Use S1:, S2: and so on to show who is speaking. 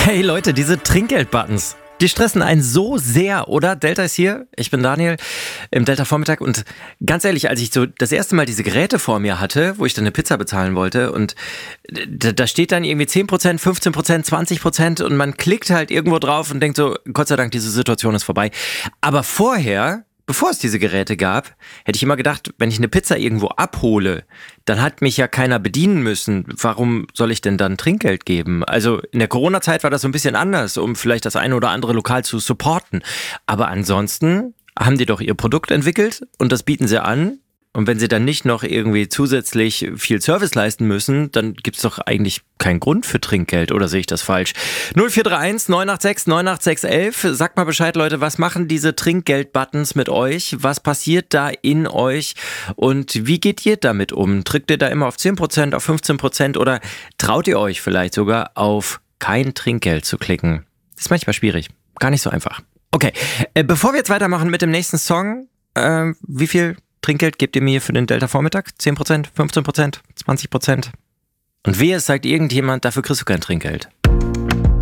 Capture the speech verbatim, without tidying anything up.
S1: Hey Leute, diese Trinkgeld-Buttons, die stressen einen so sehr, oder? Delta ist hier, ich bin Daniel im Delta-Vormittag und ganz ehrlich, als ich so das erste Mal diese Geräte vor mir hatte, wo ich dann eine Pizza bezahlen wollte und da, da steht dann irgendwie zehn Prozent, fünfzehn Prozent, zwanzig Prozent und man klickt halt irgendwo drauf und denkt so, Gott sei Dank, diese Situation ist vorbei. Aber vorher, bevor es diese Geräte gab, hätte ich immer gedacht, wenn ich eine Pizza irgendwo abhole, dann hat mich ja keiner bedienen müssen. Warum soll ich denn dann Trinkgeld geben? Also in der Corona-Zeit war das so ein bisschen anders, um vielleicht das eine oder andere Lokal zu supporten. Aber ansonsten haben die doch ihr Produkt entwickelt und das bieten sie an. Und wenn sie dann nicht noch irgendwie zusätzlich viel Service leisten müssen, dann gibt's doch eigentlich keinen Grund für Trinkgeld, oder sehe ich das falsch? null vier drei eins neun acht sechs neun acht sechs elf. Sagt mal Bescheid, Leute, was machen diese Trinkgeld-Buttons mit euch? Was passiert da in euch? Und wie geht ihr damit um? Drückt ihr da immer auf zehn Prozent, auf fünfzehn Prozent oder traut ihr euch vielleicht sogar auf kein Trinkgeld zu klicken? Das ist manchmal schwierig. Gar nicht so einfach. Okay, äh, bevor wir jetzt weitermachen mit dem nächsten Song, äh, wie viel Trinkgeld gebt ihr mir für den Delta-Vormittag? zehn Prozent, fünfzehn Prozent, zwanzig Prozent? Und wehe, es sagt irgendjemand, dafür kriegst du kein Trinkgeld.